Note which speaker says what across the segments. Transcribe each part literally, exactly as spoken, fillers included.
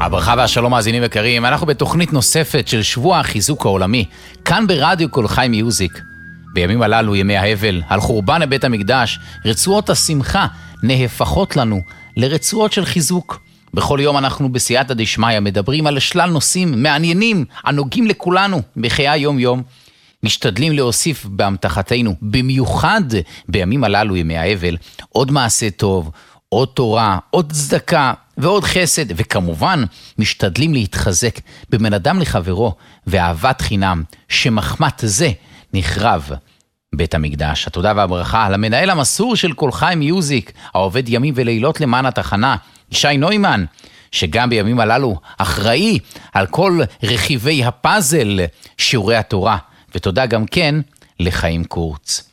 Speaker 1: הברכה והשלום מאזינים יקרים, אנחנו בתוכנית נוספת של שבוע החיזוק העולמי, כאן ברדיו כל חי מיוזיק. בימים הללו, ימי האבל, על חורבן בית המקדש, רצועות השמחה נהפכות לנו לרצועות של חיזוק. בכל יום אנחנו בסייעתא דשמיא מדברים על שלל נושאים מעניינים, הנוגעים לכולנו בחיי היום יום. משתדלים להוסיף באמתחתנו, במיוחד בימים הללו, ימי האבל, עוד מעשה טוב, עוד תורה, עוד צדקה ועוד חסד, וכמובן משתדלים להתחזק בבין אדם לחברו ואהבת חינם, שמחמת זה נחרב בית המקדש. התודה והברכה על המנהל המסור של כל חי מיוזיק, העובד ימים ולילות למען התחנה, ישי נוימן, שגם בימים הללו אחראי על כל רכיבי הפאזל שיעורי התורה, ותודה גם כן לחיים קורץ.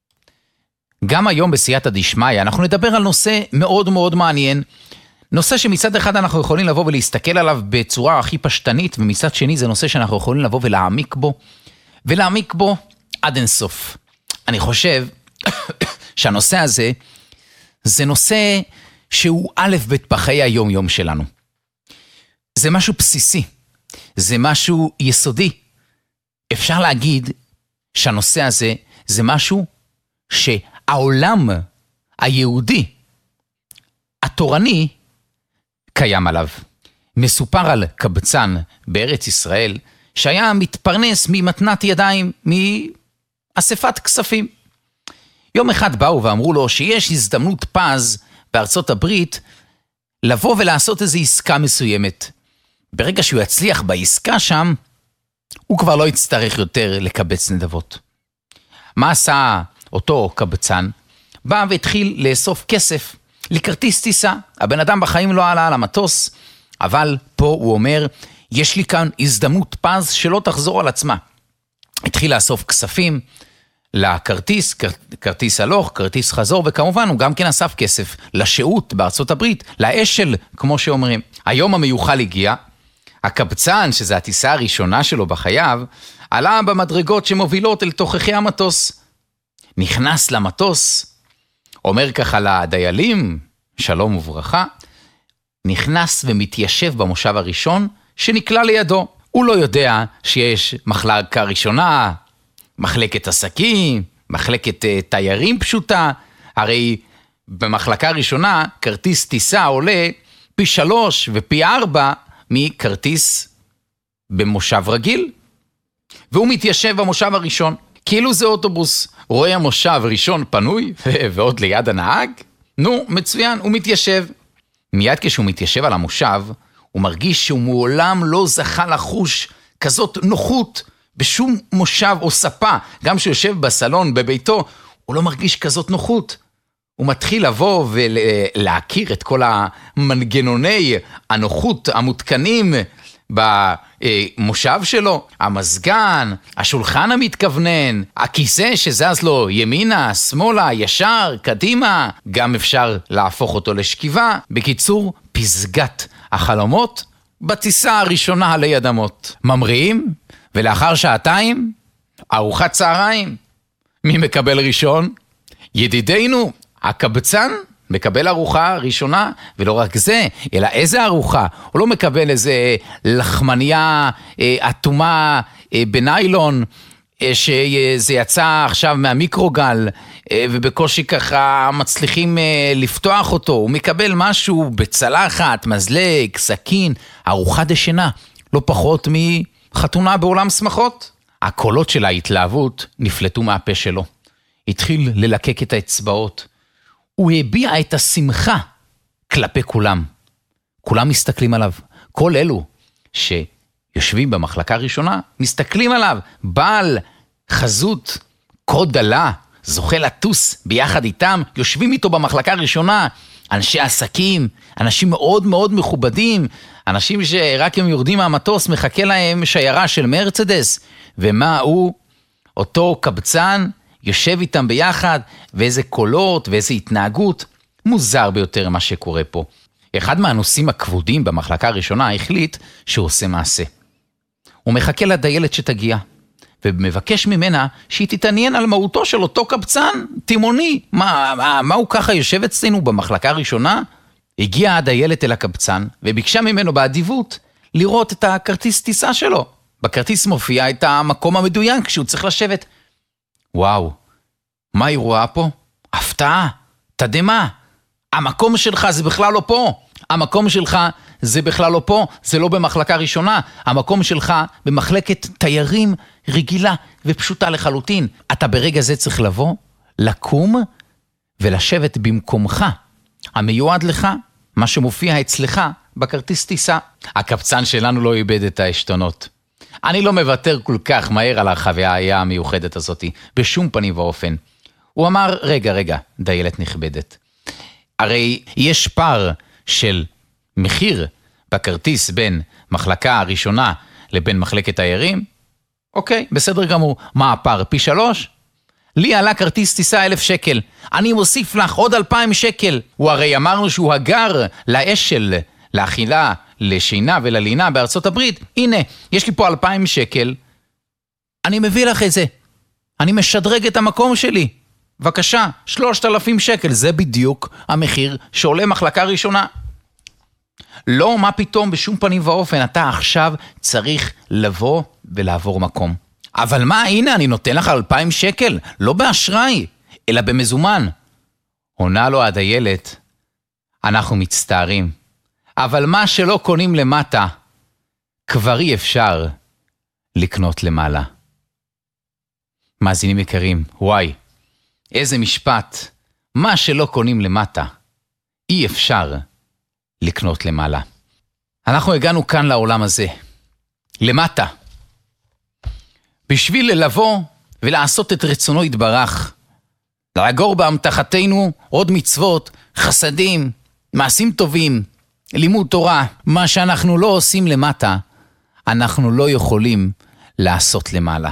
Speaker 1: גם היום בסייעתא דשמיא אנחנו נדבר על נושא מאוד מאוד מעניין, נושא שמצד אחד אנחנו יכולים לבוא ולהסתכל עליו בצורה הכי פשטנית, ומצד שני זה נושא שאנחנו יכולים לבוא ולהעמיק בו, ולהעמיק בו עד אינסוף. אני חושב שהנושא הזה, זה נושא שהוא א' ב' בחיי היום יום שלנו. זה משהו בסיסי, זה משהו יסודי. אפשר להגיד שהנושא הזה זה משהו שהעולם היהודי, התורני, קיים עליו. מסופר על קבצן בארץ ישראל, שהיה מתפרנס ממתנת ידיים, מאספת כספים. יום אחד באו ואמרו לו שיש הזדמנות פז בארצות הברית, לבוא ולעשות איזו עסקה מסוימת. ברגע שהוא יצליח בעסקה שם, הוא כבר לא יצטרך יותר לקבץ נדבות. מה עשה אותו קבצן? בא והתחיל לאסוף כסף לכרטיס טיסה. הבן אדם בחיים לא עלה על המטוס, אבל פה הוא אומר, יש לי כאן הזדמנות פז שלא תחזור על עצמה. התחיל לאסוף כספים לכרטיס, כרטיס הלוך, כרטיס חזור, וכמובן הוא גם כן אסף כסף לשהות בארצות הברית, לאשל, כמו שאומרים. היום המיוחל הגיע, הקבצן, שזה הטיסה הראשונה שלו בחייו, עלה במדרגות שמובילות אל תוככי המטוס. נכנס למטוס, אומר ככה לדיילים, שלום וברכה, נכנס ומתיישב במושב הראשון שנקלע לידו. הוא לא יודע שיש מחלקה ראשונה, מחלקת עסקים, מחלקת uh, תיירים פשוטה, הרי במחלקה ראשונה כרטיס טיסה עולה פי שלוש ופי ארבע מכרטיס במושב רגיל. והוא מתיישב במושב הראשון, כאילו זה אוטובוס, רואה המושב ראשון פנוי ועוד ליד הנהג, נו מצוין, הוא מתיישב. מיד כשהוא מתיישב על המושב, הוא מרגיש שהוא מעולם לא זכה לחוש כזאת נוחות בשום מושב או ספה, גם שיושב בסלון בביתו, הוא לא מרגיש כזאת נוחות. הוא מתחיל לבוא ולהכיר את כל המנגנוני הנוחות המותקנים במושב שלו, המזגן, השולחן המתכוונן, הכיסא שזז לו ימינה, שמאלה, ישר, קדימה, גם אפשר להפוך אותו לשכיבה. בקיצור, פסגת החלומות בטיסה הראשונה עלי אדמות. ממריאים, ולאחר שעתיים, ארוחת צהריים. מי מקבל ראשון? ידידנו, הקבצן מקבל ארוחה ראשונה, ולא רק זה, אלא איזה ארוחה? הוא לא מקבל איזה לחמניה אטומה בניילון, שזה יצא עכשיו מהמיקרוגל, ובקושי ככה מצליחים לפתוח אותו. הוא מקבל משהו בצלחת, מזלג, סכין, ארוחה דשנה, לא פחות מחתונה בעולם שמחות. הקולות של ההתלהבות נפלטו מהפה שלו. התחיל ללקק את האצבעות. הוא הביע את השמחה כלפי כולם. כולם מסתכלים עליו. כל אלו שיושבים במחלקה הראשונה, מסתכלים עליו. בעל חזות, קוד דלה, זוכה לטוס ביחד איתם, יושבים איתו במחלקה הראשונה. אנשי עסקים, אנשים מאוד מאוד מכובדים, אנשים שרק הם יורדים מהמטוס, מחכה להם שיירה של מרצדס. ומה הוא? אותו קבצן, יושב איתם ביחד, ואיזה קולות ואיזה התנהגות, מוזר ביותר מה שקורה פה. אחד מהנושאים הכבודים במחלקה הראשונה החליט שהוא עושה מעשה. הוא מחכה לדיילת שתגיע, ומבקש ממנה שהיא תתעניין על מהותו של אותו קבצן, תימוני. מה, מה, מה הוא ככה יושב אצלנו במחלקה הראשונה? הגיעה הדיילת אל הקבצן, וביקשה ממנו באדיבות לראות את הכרטיס טיסה שלו. בכרטיס מופיע את המקום המדויק שהוא צריך לשבת. וואו, מה היא רואה פה? הפתעה, תדמה. המקום שלך זה בכלל לא פה. המקום שלך זה בכלל לא פה, זה לא במחלקה ראשונה. המקום שלך במחלקת תיירים רגילה ופשוטה לחלוטין. אתה ברגע זה צריך לבוא, לקום ולשבת במקומך. המיועד לך, מה שמופיע אצלך בכרטיס טיסה. הקבצן שלנו לא איבד את העשתונות. אני לא מוותר כל כך מהר על החוויה המיוחדת הזאת, בשום פנים ואופן. הוא אמר, רגע, רגע, דיילת נכבדת. הרי יש פער של מחיר בכרטיס בין מחלקה הראשונה לבין מחלקת תיירים? אוקיי, בסדר גמור. מה הפער? פי שלוש? לי עלה כרטיס טיסה אלף שקל. אני מוסיף לך עוד אלפיים שקל. הוא הרי אמרנו שהוא הגר לאשל, לאכילה, לשינה וללינה בארצות הברית. הנה, יש לי פה אלפיים שקל. אני מביא לך את זה. אני משדרג את המקום שלי. בבקשה, שלושת אלפים שקל. זה בדיוק המחיר שעולה מחלקה ראשונה. לא, מה פתאום, בשום פנים ואופן. אתה עכשיו צריך לבוא ולעבור מקום. אבל מה, הנה, אני נותן לך אלפיים שקל. לא באשראי, אלא במזומן. עונה לו הדיילת, אנחנו מצטערים. אבל מה שלא קונים למטה, כבר אי אפשר לקנות למעלה. מאזינים יקרים, וואי, איזה משפט. מה שלא קונים למטה, אי אפשר לקנות למעלה. אנחנו הגענו כאן לעולם הזה, למטה, בשביל לבוא ולעשות את רצונו יתברך, לאגור באמתחתנו עוד מצוות, חסדים, מעשים טובים, לימוד תורה. מה שאנחנו לא עושים למטה, אנחנו לא יכולים לעשות למעלה.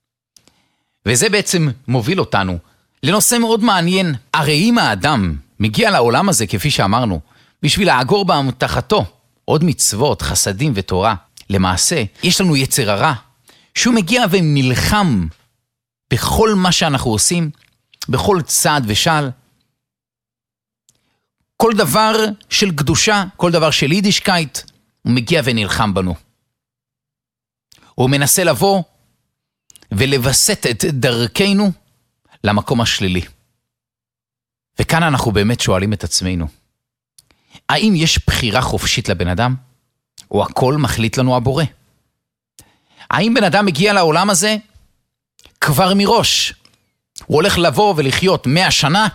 Speaker 1: וזה בעצם מוביל אותנו לנושא מאוד מעניין. הרי אם האדם מגיע לעולם הזה, כפי שאמרנו, בשביל לאגור באמתחתו עוד מצוות, חסדים ותורה, למעשה יש לנו יצר הרע, שהוא מגיע ונלחם בכל מה שאנחנו עושים, בכל צעד ושל, כל דבר של קדושה, כל דבר של יידישקייט, הוא מגיע ונלחם בנו. הוא מנסה לבוא ולבסט את דרכנו למקום השלילי. וכאן אנחנו באמת שואלים את עצמנו, האם יש בחירה חופשית לבן אדם, או הכל מחליט לנו הבורא? האם בן אדם מגיע לעולם הזה כבר מראש? הוא הולך לבוא ולחיות מאה שנה?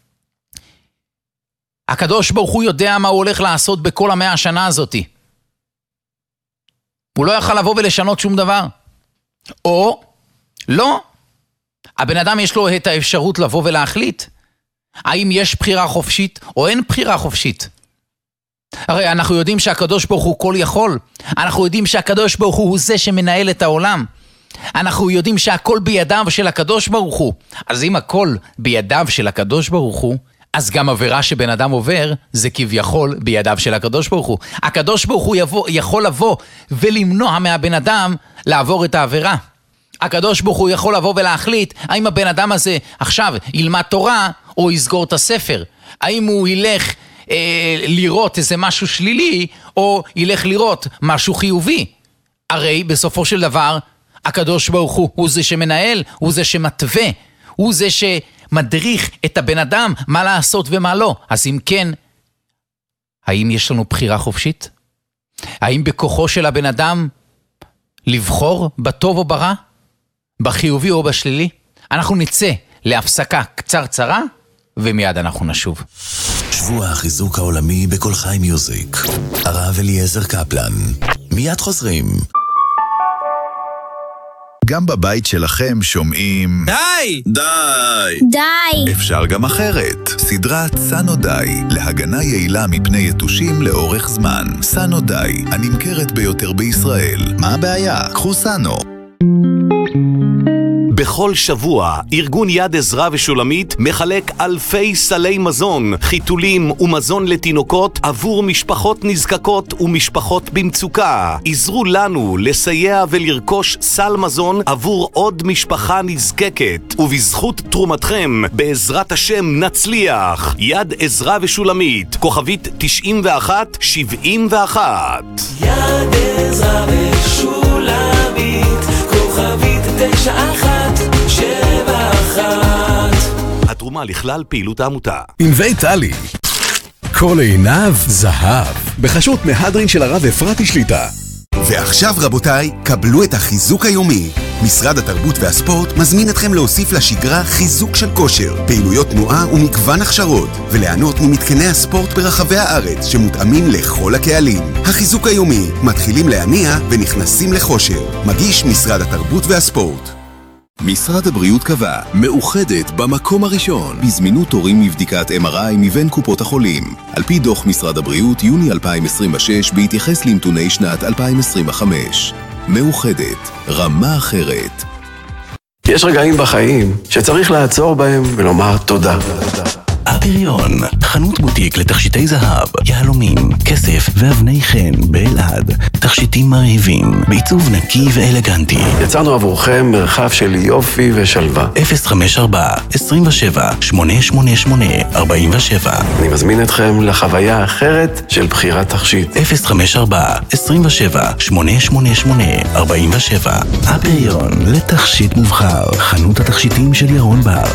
Speaker 1: הקדוש ברוך הוא יודע מה הוא הולך לעשות בכל המאה השנה הזאת. הוא לא יכל לבוא ולשנות שום דבר. או לא. הבן אדם יש לו את האפשרות לבוא ולהחליט. האם יש בחירה חופשית או אין בחירה חופשית? הרי אנחנו יודעים שהקדוש ברוך הוא כל יכול. אנחנו יודעים שהקדוש ברוך הוא הוא זה שמנהל את העולם. אנחנו יודעים שהכל בידיו של הקדוש ברוך הוא. אז אם הכל בידיו של הקדוש ברוך הוא, אז גם עבירה שבן אדם עובר, זה כביכול בידיו של הקדוש ברוך הוא. הקדוש ברוך הוא יבוא, יכול לבוא ולמנוע מהבן אדם לעבור את העבירה. הקדוש ברוך הוא יכול לבוא ולהחליט, האם הבן אדם הזה עכשיו ילמד תורה, או יסגור את הספר. האם הוא ילך אה, לראות איזה משהו שלילי, או ילך לראות משהו חיובי. הרי בסופו של דבר, הקדוש ברוך הוא הוא זה שמנהל, הוא זה שמתווה, הוא זה שמדריך את הבן אדם מה לעשות ומה לא. אז אם כן, האם יש לנו בחירה חופשית? האם בכוחו של הבן אדם לבחור בטוב או ברע? בחיובי או בשלילי? אנחנו נצא להפסקה קצרצרה, ומיד אנחנו נשוב.
Speaker 2: שבוע החיזוק העולמי בכל חי מיוזיק. הרב אליעזר קפלן. מיד חוזרים.
Speaker 3: גם בבית שלכם שומעים
Speaker 2: די! די!
Speaker 4: די!
Speaker 3: אפשר גם אחרת. סדרת סנו די, להגנה יעילה מפני יתושים לאורך זמן. סנו די, הנמכרת ביותר בישראל. מה הבעיה? קחו סנו.
Speaker 5: בכל שבוע ארגון יד עזרא ושולמית מחלק אלפי סלי מזון, חיתולים ומזון לתינוקות עבור משפחות נזקקות ומשפחות במצוקה. עזרו לנו לסייע ולרכוש סל מזון עבור עוד משפחה נזקקת, ובזכות תרומתכם בעזרת השם נצליח. יד עזרא ושולמית, כוכבית תשעים ואחת שבעים ואחת.
Speaker 6: יד עזרא ושולמית, כוכבית תשע אחת שבע אחת.
Speaker 5: התרומה לכלל פעילות העמותה.
Speaker 7: עם בית טלי, כל עיניו זהב, בחשות מהדרין של הרב אפרתי שליטה.
Speaker 8: ועכשיו רבותיי, קבלו את החיזוק היומי. משרד התרבות והספורט מזמין אתכם להוסיף לשגרה חיזוק של כושר, פעילויות תנועה ומגוון הכשרות, וליהנות ממתקני הספורט ברחבי הארץ שמותאמים לכל הקהלים. החיזוק היומי, מתחילים להניע ונכנסים לכושר. מגיש משרד התרבות והספורט.
Speaker 2: משרד הבריאות קבע, מאוחדת במקום הראשון בזמינות תורים מבדיקת אם אר איי מבין קופות החולים. על פי דוח משרד הבריאות יוני אלפיים עשרים ושש בהתייחס לנתוני שנת אלפיים עשרים וחמש. מאוחדת, רמה אחרת.
Speaker 9: יש רגעים בחיים שצריך לעצור בהם ולומר תודה.
Speaker 10: הפריון, חנות בוטיק לתכשיטי זהב, יהלומים, כסף ואבני חן באלעד. תכשיטים מרהיבים, בעיצוב נקי ואלגנטי.
Speaker 9: יצרנו עבורכם מרחב של יופי ושלווה.
Speaker 10: אפס חמש ארבע, עשרים ושבע, שמונה שמונה שמונה, ארבעים ושבע.
Speaker 9: אני מזמין אתכם לחוויה אחרת של בחירת תכשיט.
Speaker 10: אפס חמש ארבע, עשרים ושבע, שמונה שמונה שמונה, ארבעים ושבע. הפריון, לתכשיט מובחר. חנות התכשיטים של ירון בר.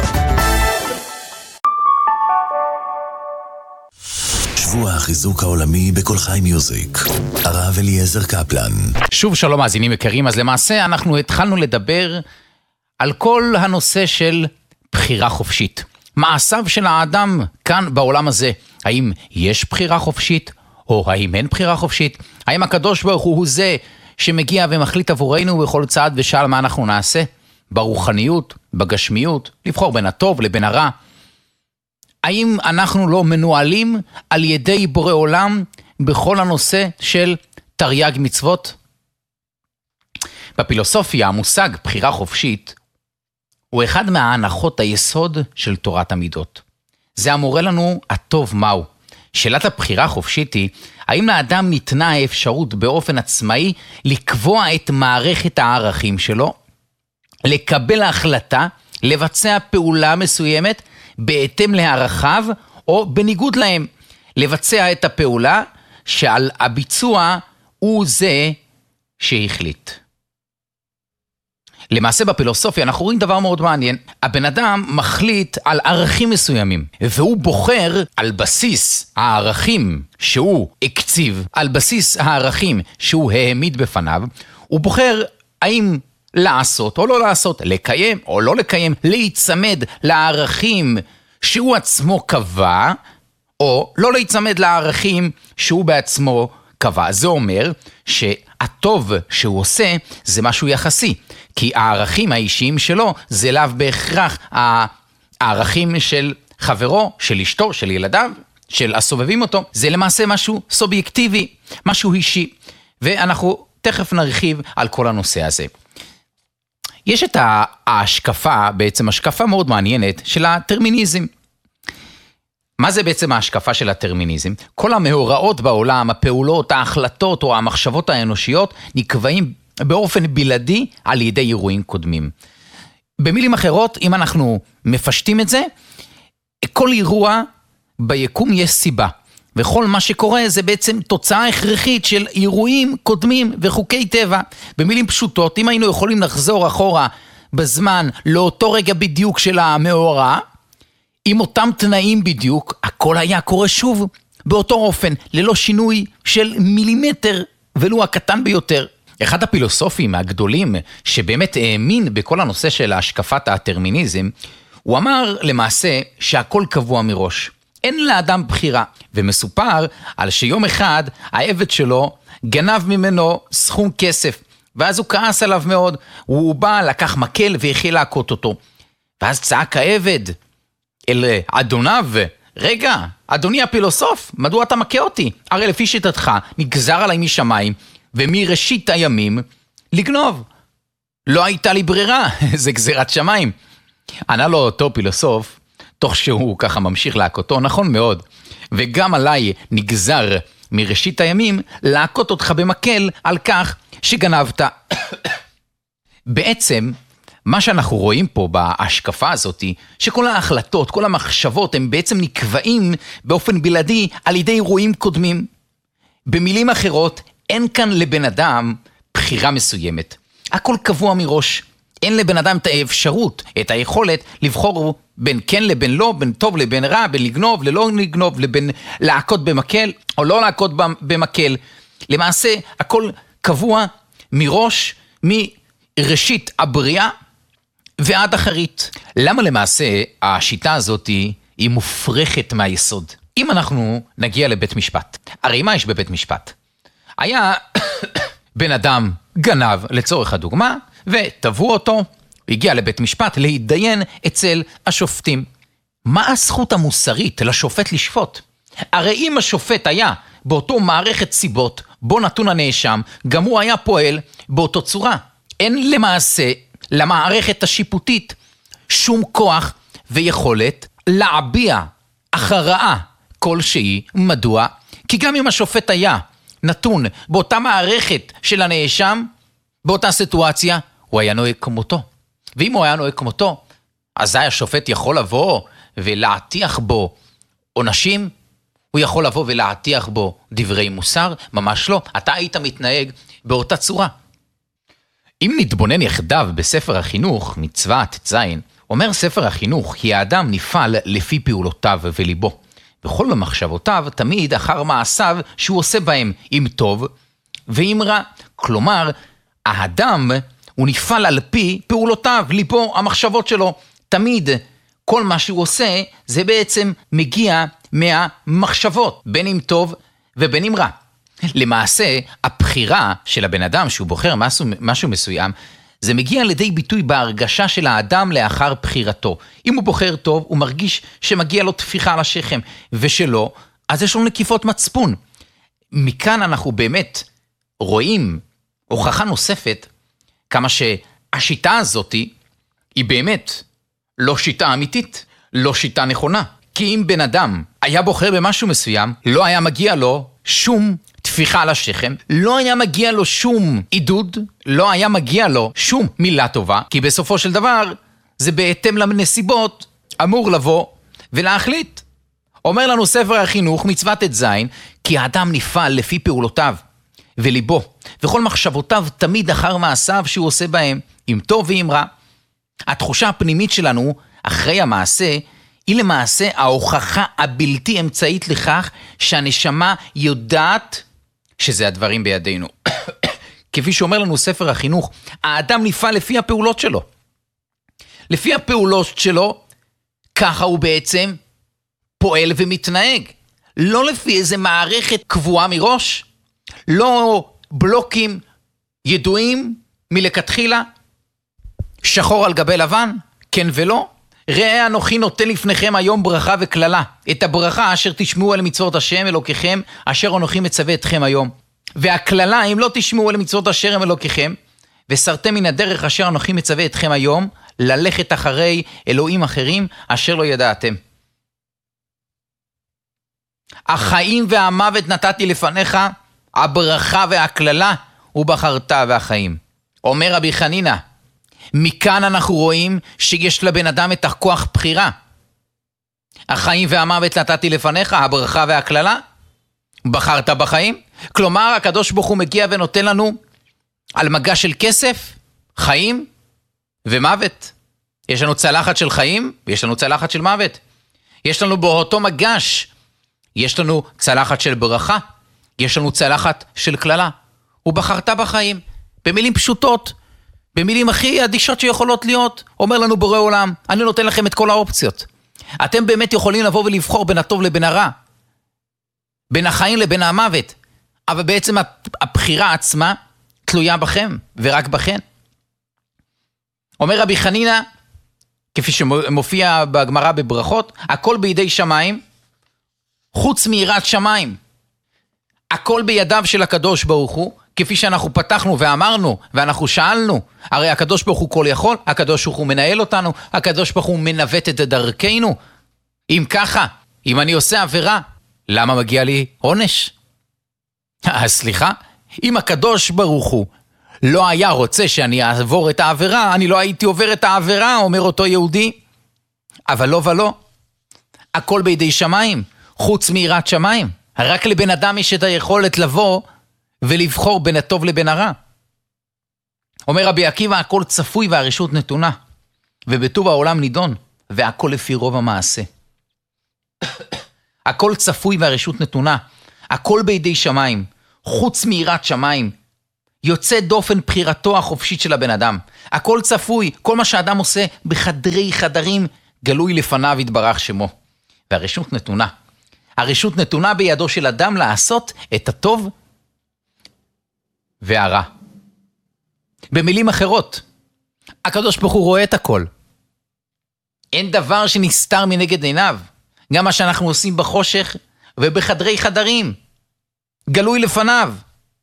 Speaker 2: שבוע החיזוק העולמי בכל חי מיוזיק. הרב אליעזר קפלן.
Speaker 1: שוב שלום מאזינים יקרים, אז למעשה אנחנו התחלנו לדבר על כל הנושא של בחירה חופשית. מעשיו של האדם כאן בעולם הזה. האם יש בחירה חופשית או האם אין בחירה חופשית? האם הקדוש ברוך הוא הוא זה שמגיע ומחליט עבורנו בכל צעד ושעל מה אנחנו נעשה? ברוחניות, בגשמיות, לבחור בין הטוב לבין הרע. האם אנחנו לא מנוהלים על ידי בורא עולם בכל הנושא של תרי"ג מצוות? בפילוסופיה המושג בחירה חופשית הוא אחד מההנחות היסוד של תורת המידות. זה המורה לנו הטוב מהו. שאלת הבחירה חופשית היא, האם לאדם ניתנה האפשרות באופן עצמאי לקבוע את מערכת הערכים שלו, לקבל ההחלטה, לבצע פעולה מסוימת, בהתאם לערכיו או בניגוד להם, לבצע את הפעולה שעל הביצוע הוא זה שהחליט. למעשה בפילוסופיה אנחנו רואים דבר מאוד מעניין. הבן אדם מחליט על ערכים מסוימים, והוא בוחר על בסיס הערכים שהוא הקציב, על בסיס הערכים שהוא העמיד בפניו, הוא בוחר האם לעשות או לא לעשות, לקיים או לא לקיים, להיצמד לערכים שהוא עצמו קבע, או לא להיצמד לערכים שהוא בעצמו קבע. זה אומר שהטוב שהוא עושה זה משהו יחסי, כי הערכים האישיים שלו זה לאו בהכרח הערכים של חברו, של אשתו, של ילדיו, של הסובבים אותו. זה למעשה משהו סובייקטיבי, משהו אישי, ואנחנו תכף נרחיב על כל הנושא הזה. יש את ההשקפה, בעצם השקפה מאוד מעניינת של הטרמיניזם. מה זה בעצם ההשקפה של הטרמיניזם? כל המאורעות בעולם, הפעולות, ההחלטות או המחשבות האנושיות נקבעים באופן בלעדי על ידי אירועים קודמים. במילים אחרות, אם אנחנו מפשטים את זה, כל אירוע ביקום יש סיבה. וכל מה שקורה זה בעצם תוצאה הכרחית של אירועים קודמים וחוקי טבע. במילים פשוטות, אם היינו יכולים לחזור אחורה בזמן לאותו רגע בדיוק של המאורע, עם אותם תנאים בדיוק, הכל היה קורה שוב באותו אופן, ללא שינוי של מילימטר ולו הקטן ביותר. אחד הפילוסופים הגדולים שבאמת האמין בכל הנושא של השקפת הטרמיניזם, הוא אמר למעשה שהכל קבוע מראש. אין לאדם בחירה, ומסופר על שיום אחד העבד שלו גנב ממנו סכום כסף, ואז הוא כעס עליו מאוד, הוא בא, לקח מקל והחל להכות אותו. ואז צעק העבד אל אדוניו, רגע, אדוני הפילוסוף, מדוע אתה מכה אותי? הרי לפי שיטתך נגזר עליי משמיים, ומראשית הימים לגנוב. לא הייתה לי ברירה, זה גזירת שמיים. ענה לו אותו פילוסוף, תוך שהוא ככה ממשיך להכותו, נכון מאוד, וגם עליי נגזר מראשית הימים להכות אותך במקל על כך שגנבת. בעצם, מה שאנחנו רואים פה בהשקפה הזאת, שכל ההחלטות, כל המחשבות, הם בעצם נקבעים באופן בלעדי על ידי אירועים קודמים. במילים אחרות, אין כאן לבן אדם בחירה מסוימת. הכל קבוע מראש. אין לבן אדם את האפשרות, את היכולת לבחור בין כן לבין לא, בין טוב לבין רע, בין לגנוב ללא לגנוב, לבין להכות במקל או לא להכות במקל. למעשה, הכל קבוע מראש, מראשית הבריאה ועד אחרית. למה למעשה השיטה הזאת היא מופרכת מהיסוד? אם אנחנו נגיע לבית משפט, הרי מה יש בבית משפט? היה בן אדם גנב לצורך הדוגמה, ותבעו אותו, הגיע לבית משפט להתדיין אצל השופטים. מה הזכות המוסרית לשופט לשפוט? הרי אם השופט היה באותו מערכת סיבות, בו נתון הנאשם, גם הוא היה פועל באותו צורה. אין למעשה למערכת השיפוטית שום כוח ויכולת להביע הכרעה כלשהי. מדוע? כי גם אם השופט היה נתון באותה מערכת של הנאשם, באותה סיטואציה, הוא היה נוהג כמותו. ואם הוא היה נוהג כמותו, אז השופט יכול לבוא ולהטיח בו עונשים, הוא יכול לבוא ולהטיח בו דברי מוסר, ממש לא. אתה היית מתנהג באותה צורה. אם נתבונן יחדיו בספר החינוך, מצווה ט"ז, אומר ספר החינוך, כי האדם נפעל לפי פעולותיו וליבו. וכל במחשבותיו תמיד אחר מעשיו שהוא עושה בהם, אם טוב ואם רע. כלומר, האדם הוא נפעל על פי פעולותיו, ליבו, המחשבות שלו. תמיד כל מה שהוא עושה זה בעצם מגיע מהמחשבות, בין אם טוב ובין אם רע. למעשה, הבחירה של הבן אדם שהוא בוחר משהו, משהו מסוים, זה מגיע לידי ביטוי בהרגשה של האדם לאחר בחירתו. אם הוא בוחר טוב, הוא מרגיש שמגיע לו תפיחה על השכם, ושלא, אז יש לו נקיפות מצפון. מכאן אנחנו באמת רואים הוכחה נוספת, כמה שהשיטה הזאת היא באמת לא שיטה אמיתית, לא שיטה נכונה. כי אם בן אדם היה בוחר במשהו מסוים, לא היה מגיע לו שום תפיחה על השכם, לא היה מגיע לו שום עידוד, לא היה מגיע לו שום מילה טובה, כי בסופו של דבר זה בהתאם לנסיבות אמור לבוא ולהחליט. אומר לנו ספר החינוך מצווה ט"ז, כי האדם נפעל לפי פעולותיו וליבו, וכל מחשבותיו תמיד אחר מעשיו שהוא עושה בהם, אם טוב ואם רע. התחושה הפנימית שלנו אחרי המעשה היא למעשה ההוכחה הבלתי אמצעית לכך שהנשמה יודעת שזה הדברים בידינו. כפי שאומר לנו ספר החינוך, האדם נפעל לפי הפעולות שלו. לפי הפעולות שלו, ככה הוא בעצם פועל ומתנהג. לא לפי איזה מערכת קבועה מראש, לא בלוקים ידועים מלכתחילה, שחור על גבי לבן, כן ולא. ראה אנוכי נותן לפניכם היום ברכה וכללה, את הברכה אשר תשמעו על מצוות השם אלוקיכם, אשר אנוכי מצווה אתכם היום. והכללה, אם לא תשמעו על מצוות אשר אלוקיכם, וסרתם מן הדרך אשר אנוכי מצווה אתכם היום, ללכת אחרי אלוהים אחרים אשר לא ידעתם. החיים והמוות נתתי לפניך, הברכה והכללה, ובחרת והחיים. אומר רבי חנינא, מכאן אנחנו רואים שיש לבן אדם את הכוח בחירה. החיים והמוות נתתי לפניך, הברכה והכללה, בחרת בחיים. כלומר, הקדוש ברוך הוא מגיע ונותן לנו על מגע של כסף, חיים ומוות. יש לנו צלחת של חיים, ויש לנו צלחת של מוות. יש לנו באותו מגש, יש לנו צלחת של ברכה, יש לנו צלחת של כללה. ובחרת בחיים. במילים פשוטות, במילים הכי אדישות שיכולות להיות, אומר לנו בורא עולם, אני נותן לכם את כל האופציות. אתם באמת יכולים לבוא ולבחור בין הטוב לבין הרע, בין החיים לבין המוות, אבל בעצם הבחירה עצמה תלויה בכם, ורק בכם. אומר רבי חנינא, כפי שמופיע בגמרא בברכות, הכל בידי שמיים, חוץ מיראת שמיים. הכל בידיו של הקדוש ברוך הוא, כפי שאנחנו פתחנו ואמרנו, ואנחנו שאלנו, הרי הקדוש ברוך הוא כל יכול, הקדוש ברוך הוא מנהל אותנו, הקדוש ברוך הוא מנווט את דרכנו. אם ככה, אם אני עושה עבירה, למה מגיע לי עונש? סליחה, אם הקדוש ברוך הוא לא היה רוצה שאני אעבור את העבירה, אני לא הייתי עובר את העבירה, אומר אותו יהודי. אבל לא ולא, הכל בידי שמיים, חוץ מיראת שמיים. רק לבן אדם יש את היכולת לבוא ולבחור בין הטוב לבין הרע. אומר רבי עקיבא, הכל צפוי והרשות נתונה, ובטוב העולם נידון, והכל לפי רוב המעשה. הכל צפוי והרשות נתונה, הכל בידי שמיים, חוץ מיראת שמיים, יוצא דופן בחירתו החופשית של הבן אדם. הכל צפוי, כל מה שאדם עושה בחדרי חדרים, גלוי לפניו יתברך שמו. והרשות נתונה. הרשות נתונה בידו של אדם לעשות את הטוב והרע. במילים אחרות, הקדוש ברוך הוא רואה את הכל. אין דבר שנסתר מנגד עיניו. גם מה שאנחנו עושים בחושך ובחדרי חדרים, גלוי לפניו.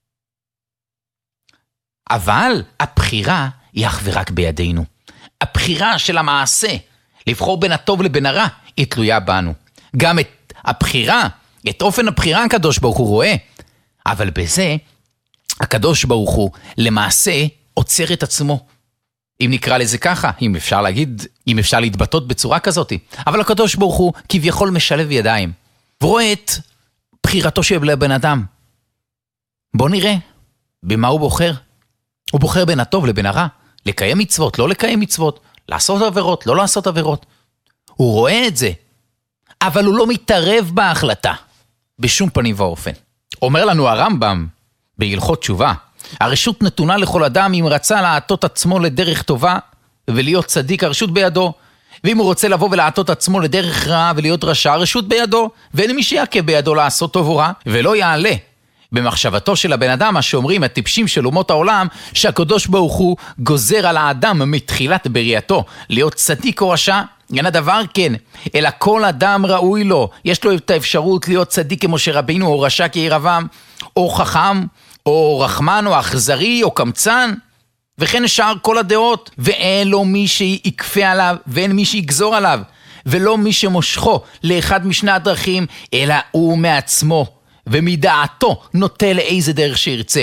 Speaker 1: אבל הבחירה היא אך ורק בידינו. הבחירה של המעשה, לבחור בין הטוב לבין הרע, היא תלויה בנו. גם את הבחירה, את אופן הבחירה הקדוש ברוך הוא רואה, אבל בזה הקדוש ברוך הוא למעשה עוצר את עצמו. אם נקרא לזה ככה, אם אפשר להגיד, אם אפשר להתבטאות בצורה כזאת. אבל הקדוש ברוך הוא כביכול משלב ידיים, ורואה את בחירתו של בן אדם. בוא נראה, במה הוא בוחר? הוא בוחר בין הטוב לבין הרע, לקיים מצוות, לא לקיים מצוות, לעשות עבירות, לא לעשות עבירות. הוא רואה את זה, אבל הוא לא מתערב בהחלטה, בשום פנים ואופן. אומר לנו הרמב"ם, בהלכות תשובה, הרשות נתונה לכל אדם אם רצה לעטות עצמו לדרך טובה ולהיות צדיק, הרשות בידו. ואם הוא רוצה לבוא ולעטות עצמו לדרך רעה ולהיות רשע, הרשות בידו. ואין מי שיעכב בידו לעשות טוב או רע, ולא יעלה במחשבתו של הבן אדם, מה שאומרים הטיפשים של אומות העולם, שהקדוש ברוך הוא גוזר על האדם מתחילת בריאתו להיות צדיק או רשע. אין הדבר כן, אלא כל אדם ראוי לו, יש לו את האפשרות להיות צדיק כמו שרבינו, או רשע כירבעם, או חכם, או רחמן, או אכזרי, או קמצן, וכן שאר כל הדעות, ואין לו מי שיקפה עליו, ואין מי שיגזור עליו, ולא מי שמושכו לאחד משני הדרכים, אלא הוא מעצמו, ומדעתו נוטה לאיזה דרך שירצה.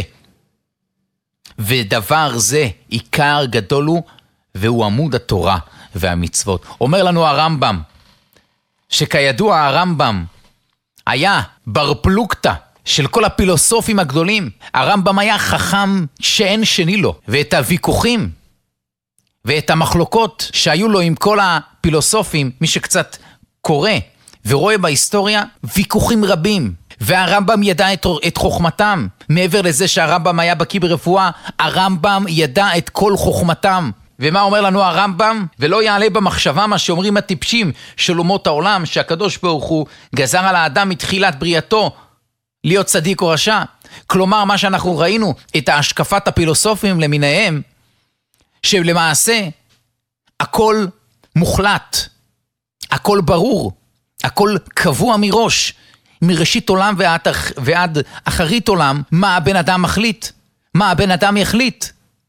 Speaker 1: ודבר זה עיקר גדול הוא, והוא עמוד התורה והמצוות. אומר לנו הרמב"ם, שכידוע הרמב"ם היה בר פלוגתא של כל הפילוסופים הגדולים. הרמב"ם היה חכם שאין שני לו, ואת הוויכוחים ואת המחלוקות שהיו לו עם כל הפילוסופים, מי שקצת קורא ורואה בהיסטוריה, ויכוחים רבים. והרמב"ם ידע את, את חוכמתם. מעבר לזה שהרמב"ם היה בקיא ברפואה, הרמב"ם ידע את כל חוכמתם. ומה אומר לנו הרמב"ם? ולא יעלה במחשבה מה שאומרים הטיפשים של אומות העולם, שהקדוש ברוך הוא גזר על האדם מתחילת בריאתו להיות צדיק או רשע. כלומר, מה שאנחנו ראינו, את ההשקפת הפילוסופים למיניהם, שלמעשה הכל מוחלט, הכל ברור, הכל קבוע מראש, מראשית עולם ועד, ועד אחרית עולם, מה הבן אדם מחליט, מה הבן אדם יחליט.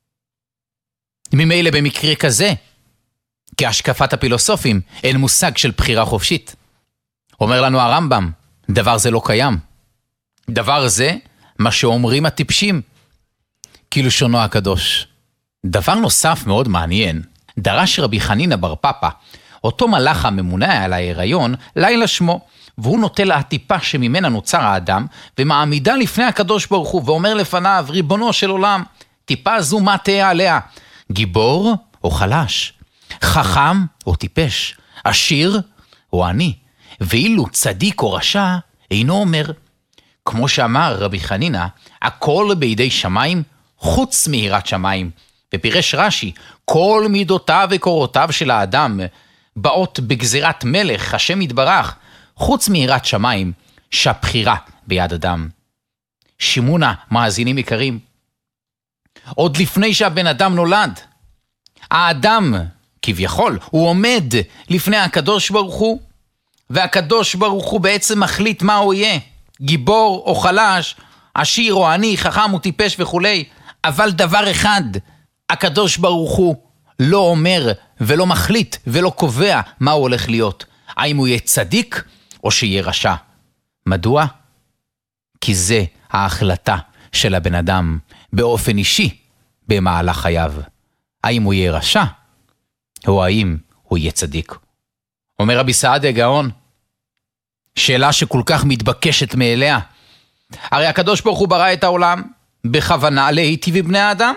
Speaker 1: ממילא במקרה כזה, כהשקפת הפילוסופים, אין מושג של בחירה חופשית. אומר לנו הרמב"ם, דבר זה לא קיים. דבר זה, מה שאומרים הטיפשים, כאילו שונו הקדוש. דבר נוסף מאוד מעניין, דרש רבי חנינא בר פפא, אותו מלאך הממונה על ההיריון, לילה שמו, והוא נוטל הטיפה שממנה נוצר האדם, ומעמידה לפני הקדוש ברוך הוא, ואומר לפניו, ריבונו של עולם, טיפה זו מה תהיה עליה? גיבור או חלש, חכם או טיפש, עשיר או עני, ואילו צדיק או רשע, אינו אומר, כמו שאמר רבי חנינא, הכל בידי שמיים חוץ מיראת שמיים. ופירש רש"י, כל מידותיו וקורותיו של האדם באות בגזירת מלך השם יתברך, חוץ מיראת שמיים, שהבחירה ביד אדם. שימונה, מאזינים יקרים, עוד לפני שהבן אדם נולד, האדם כביכול הוא עומד לפני הקדוש ברוך הוא, והקדוש ברוך הוא בעצם מחליט מה הוא יהיה, גיבור או חלש, עשיר או עני, חכם או טיפש וכולי, אבל דבר אחד, הקדוש ברוך הוא לא אומר ולא מחליט ולא קובע מה הוא הולך להיות. האם הוא יהיה צדיק או שיהיה רשע. מדוע? כי זה ההחלטה של הבן אדם באופן אישי במהלך חייו. האם הוא יהיה רשע או האם הוא יהיה צדיק. אומר רבי סעדיה גאון, שאלה שכל כך מתבקשת מאליה. הרי הקדוש ברוך הוא ברא את העולם בכוונה להיטיב עם בני האדם.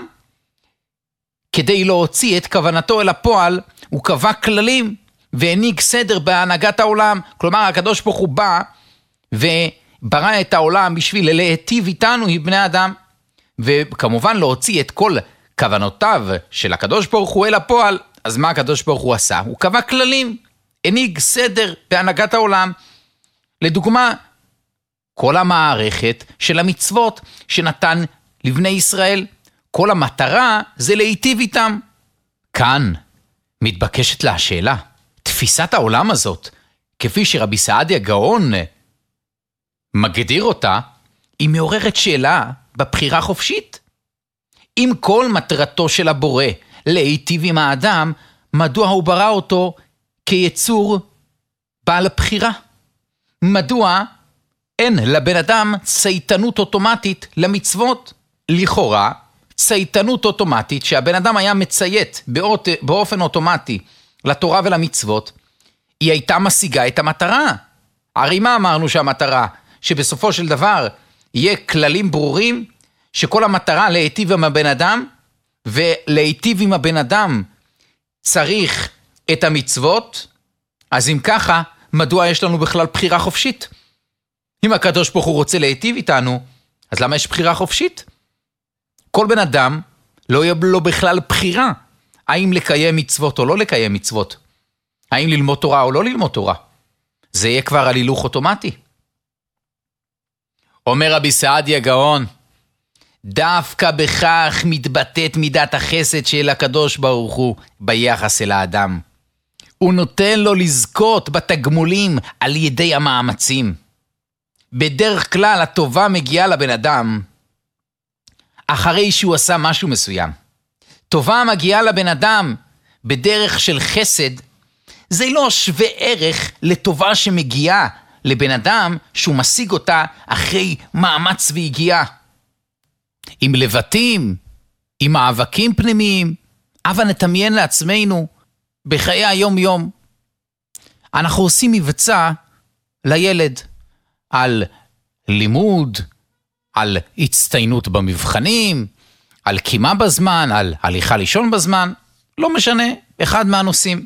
Speaker 1: כדי להוציא את כוונתו אל הפועל, הוא קבע כללים והנהיג סדר בהנהגת העולם. כלומר, הקדוש ברוך הוא בא וברא את העולם בשביל להיטיב איתנו, עם בני האדם. וכמובן להוציא את כל כוונותיו של הקדוש ברוך הוא אל הפועל. אז מה הקדוש ברוך הוא עשה? הוא קבע כללים, הנהיג סדר בהנהגת העולם. לדוגמה, כל המערכת של המצוות שנתן לבני ישראל, כל המטרה זה להיטיב איתם. כאן מתבקשת לה השאלה, תפיסת העולם הזאת, כפי שרבי סעדיה גאון מגדיר אותה, היא מעוררת שאלה בבחירה חופשית. אם כל מטרתו של הבורא להיטיב עם האדם, מדוע הוא ברא אותו כיצור בעל בחירה? מדוע אין לבן אדם צייתנות אוטומטית למצוות? לכאורה, צייתנות אוטומטית שהבן אדם היה מציית באות, באופן אוטומטי לתורה ולמצוות, היא הייתה משיגה את המטרה. הרי מה אמרנו שהמטרה? שבסופו של דבר יהיה כללים ברורים, שכל המטרה להיטיב עם הבן אדם, ולהיטיב עם הבן אדם צריך את המצוות. אז אם ככה, מדוע יש לנו בכלל בחירה חופשית? אם הקדוש ברוך הוא רוצה להיטיב איתנו, אז למה יש בחירה חופשית? כל בן אדם לא יהיה לו בכלל בחירה, האם לקיים מצוות או לא לקיים מצוות, האם ללמוד תורה או לא ללמוד תורה. זה יהיה כבר על הילוך אוטומטי. אומר רבי סעדיה גאון, דווקא בכך מתבטאת מידת החסד של הקדוש ברוך הוא ביחס אל האדם. הוא נותן לו לזכות בתגמולים על ידי המאמצים. בדרך כלל הטובה מגיעה לבן אדם אחרי שהוא עשה משהו מסוים. טובה מגיעה לבן אדם בדרך של חסד, זה לא שווה ערך לטובה שמגיעה לבן אדם שהוא משיג אותה אחרי מאמץ והגיעה. עם לבטים, עם מאבקים פנימיים, אבל נתמיין לעצמנו בחיי היום יום. אנחנו עושים מבצע לילד על לימוד, על הצטיינות במבחנים, על קימה בזמן, על הליכה לישון בזמן, לא משנה, אחד מהנושאים.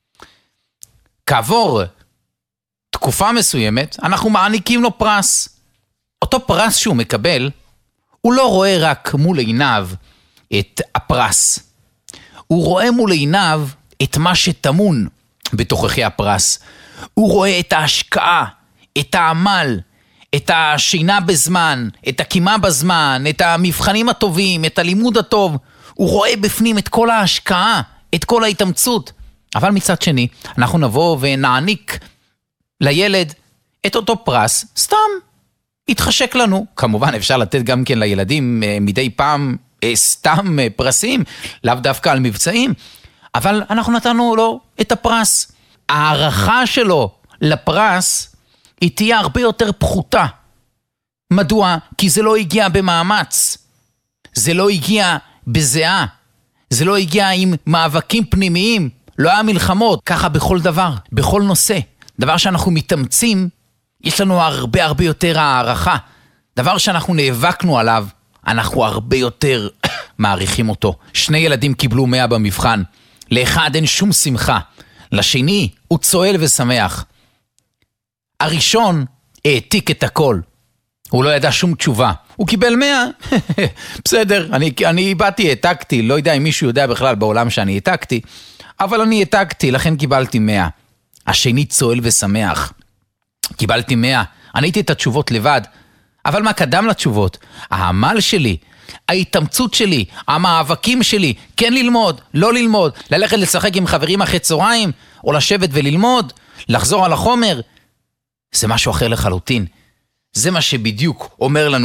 Speaker 1: כעבור תקופה מסוימת, אנחנו מעניקים לו פרס. אותו פרס שהוא מקבל, הוא לא רואה רק מול עיניו את הפרס. הוא רואה מול עיניו את מה שטמון בתוככי הפרס. הוא רואה את ההשקעה, את העמל, את השינה בזמן, את הקימה בזמן, את המבחנים הטובים, את הלימוד הטוב. הוא רואה בפנים את כל ההשקעה, את כל ההתאמצות. אבל מצד שני, אנחנו נבוא ונעניק לילד את אותו פרס, סתם, יתחשק לנו. כמובן אפשר לתת גם כן לילדים מדי פעם סתם פרסים, לאו דווקא על מבצעים, אבל אנחנו נתנו לו את הפרס. הערכה שלו לפרס היא תהיה הרבה יותר פחותה. מדוע? כי זה לא הגיע במאמץ, זה לא הגיע בזיעה, זה לא הגיע עם מאבקים פנימיים, לא היה מלחמות. ככה בכל דבר, בכל נושא, דבר שאנחנו מתאמצים, יש לנו הרבה הרבה יותר הערכה. דבר שאנחנו נאבקנו עליו, אנחנו הרבה יותר מעריכים אותו. שני ילדים קיבלו מאה במבחן, לאחד אין שום שמחה, לשני הוא צועל ושמח. הראשון העתיק את הכל, הוא לא ידע שום תשובה, הוא קיבל מאה, בסדר, אני, אני באתי, העתקתי, לא יודע אם מישהו יודע בכלל בעולם שאני העתקתי, אבל אני העתקתי, לכן קיבלתי מאה. השני צועל ושמח, קיבלתי מאה, אני הייתי את התשובות לבד, אבל מה קדם לתשובות? העמל שלי, ההתאמצות שלי, המאבקים שלי, כן ללמוד, לא ללמוד, ללכת לשחק עם חברים אחרי צהריים, או לשבת וללמוד, לחזור על החומר, זה משהו אחר לחלוטין. זה מה שבדיוק אומר לנו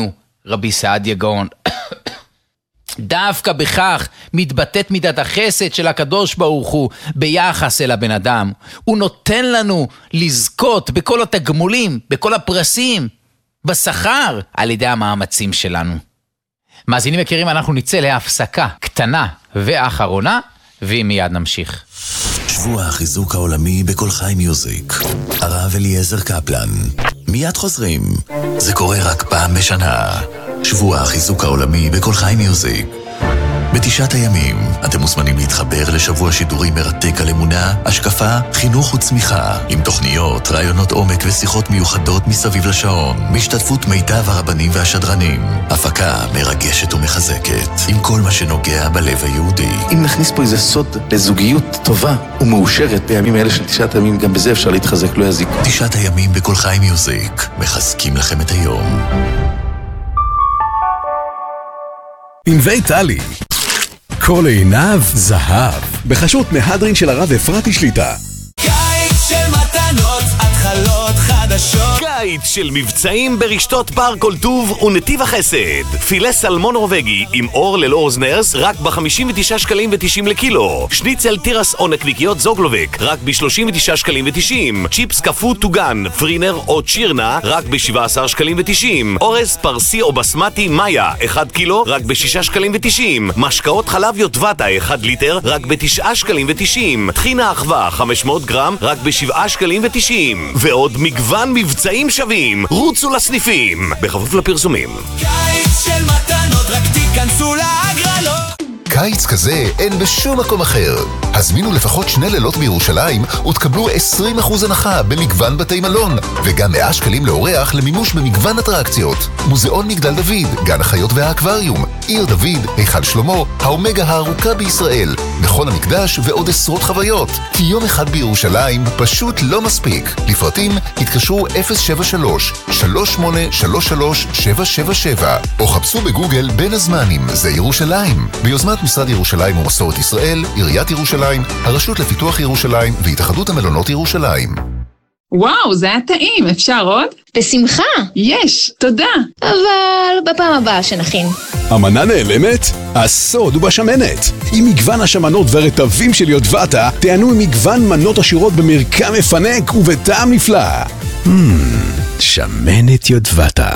Speaker 1: רבי סעדיה גאון. דווקא בכך מתבטאת מידת החסד של הקדוש ברוך הוא ביחס אל הבן אדם. הוא נותן לנו לזכות בכל התגמולים, בכל הפרסים, בשכר, על ידי המאמצים שלנו. מאזינים יקרים, אנחנו נצא להפסקה קטנה ואחרונה, ומיד נמשיך.
Speaker 10: שבוע החיזוק העולמי בכל חי מיוזיק. הרב אליעזר קפלן. מיד חוזרים. זה קורה רק פעם בשנה. שבוע החיזוק העולמי בכל חי מיוזיק. בתשעת הימים אתם מוזמנים להתחבר לשבוע שידורים מרתק על אמונה, השקפה, חינוך וצמיחה, עם תוכניות, רעיונות עומק ושיחות מיוחדות מסביב לשעון, בהשתתפות מיטב הרבנים והשדרנים, הפקה מרגשת ומחזקת, עם כל מה שנוגע בלב היהודי.
Speaker 9: אם נכניס פה איזה סוד לזוגיות טובה ומאושרת בימים האלה של תשעת הימים, גם בזה אפשר להתחזק, לא יזיק.
Speaker 10: תשעת הימים בכל חי מיוזיק, מחזקים לכם את היום.
Speaker 7: עם ויטלי כל עיניו זהב, בחשות מהדרין של הרב אפרתי שליטה.
Speaker 6: קיץ של מתנות, התחלות חדשות.
Speaker 5: קיץ של מבצעים ברשתות בר כל טוב ונתיב החסד. פילה סלמון נורווגי עם אור ללא אוזנרס רק ב-חמישים ותשעה שקלים ותשעים לקילו. שניצל תירס או נקניקיות זוגלובק רק ב-שלושים ותשעה שקלים ותשעים. צ'יפס קפוא טוגן, פרינר או צ'ירנה רק ב-שבעה עשר שקלים ותשעים. אורז פרסי או בסמטי מאיה אחד קילו רק ב-שישה שקלים ותשעים. משקאות חלב יוטבתה אחד ליטר רק ב-תשעה שקלים ותשעים. טחינה אחווה חמש מאות גרם רק ב-שבעה שקלים ותשעים. ועוד מגוון מבצעים שווים. רוצו לסניפים בכפוף לפרסומים.
Speaker 6: קיץ של מתנות, רק תיכנסו להגרלות.
Speaker 11: קיץ כזה אין בשום מקום אחר. הזמינו לפחות שני לילות בירושלים ותקבלו עשרים אחוז הנחה במגוון בתי מלון, וגם מאה שקלים לאורח למימוש במגוון אטרקציות. מוזיאון מגדל דוד, גן החיות והאקווריום, עיר דוד, היכל שלמה, האומגה הארוכה בישראל, מכון המקדש ועוד עשרות חוויות. כי יום אחד בירושלים פשוט לא מספיק. לפרטים התקשרו אפס שבע שלוש שלוש שמונה שלוש שלוש שבע שבע שבע או חפשו בגוגל בין הזמנים זה ירושלים, ביוזמת משרד ירושלים ומסורת ישראל, עיריית ירושלים, הרשות לפיתוח ירושלים והתאחדות המלונות ירושלים.
Speaker 12: וואו, זה היה טעים, אפשר עוד?
Speaker 4: בשמחה.
Speaker 12: יש, תודה.
Speaker 4: אבל בפעם הבאה שנכין.
Speaker 7: המנה נעלמת? הסוד הוא בשמנת. עם מגוון השמנות והרטבים של יודבטה, תענו עם מגוון מנות עשירות במרקם מפנק ובטעם נפלא. Hmm, שמנת יודבטה.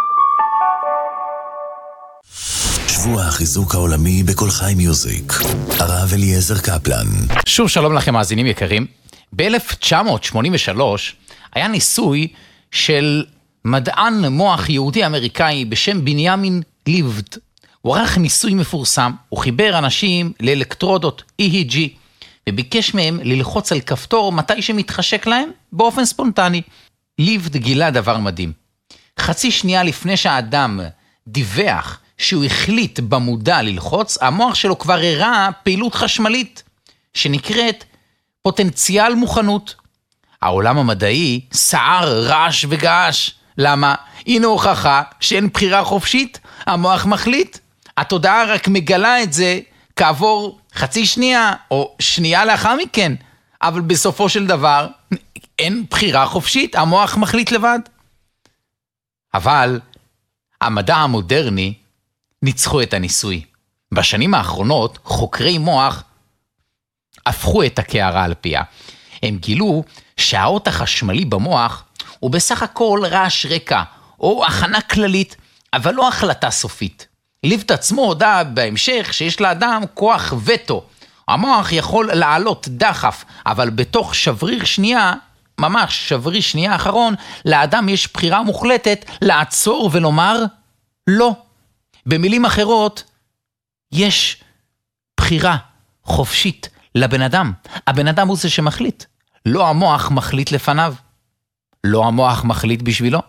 Speaker 10: שבוע החיזוק העולמי בכל חי מיוזיק. הרב אליעזר קפלן.
Speaker 1: שוב שלום לכם מאזינים יקרים. ב-אלף תשע מאות שמונים ושלוש היה ניסוי של מדען מוח יהודי אמריקאי בשם בנימין ליבד. הוא ערך ניסוי מפורסם, הוא חיבר אנשים לאלקטרודות E E G וביקש מהם ללחוץ על כפתור מתי שמתחשק להם באופן ספונטני. ליבד גילה דבר מדהים. חצי שנייה לפני שהאדם דיווח שהוא החליט במודע ללחוץ, המוח שלו כבר הראה פעילות חשמלית שנקראת פוטנציאל מוכנות. העולם המדעי סער רעש וגעש. למה? הנה הוכחה שאין בחירה חופשית, המוח מחליט. התודעה רק מגלה את זה כעבור חצי שנייה או שנייה לאחר מכן, אבל בסופו של דבר אין בחירה חופשית, המוח מחליט לבד. אבל המדע המודרני ניצחו את הניסוי. בשנים האחרונות חוקרי מוח הפכו את הקערה על פיה. הם גילו שהאות החשמלי במוח הוא בסך הכל רעש רקע או הכנה כללית, אבל לא החלטה סופית. ליבד עצמו הודע בהמשך שיש לאדם כוח וטו. המוח יכול לעלות דחף, אבל בתוך שבריר שנייה, ממש שבריר שנייה האחרון, לאדם יש בחירה מוחלטת לעצור ולומר לא. במילים אחרות, יש בחירה חופשית לבן אדם. הבן אדם הוא זה שמחליט. לא המוח מחליט לפניו. לא המוח מחליט בשבילו.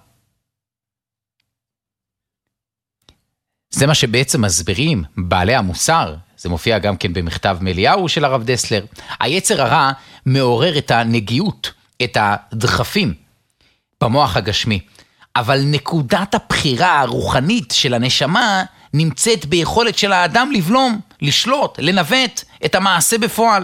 Speaker 1: זה מה שבעצם מסבירים בעלי המוסר. זה מופיע גם כן במכתב מאליהו של הרב דסלר. היצר הרע מעורר את הנגיעות, את הדחפים במוח הגשמי. אבל נקודת הבחירה הרוחנית של הנשמה נמצאת ביכולת של האדם לבלום, לשלוט, לנווט את המעשה בפועל.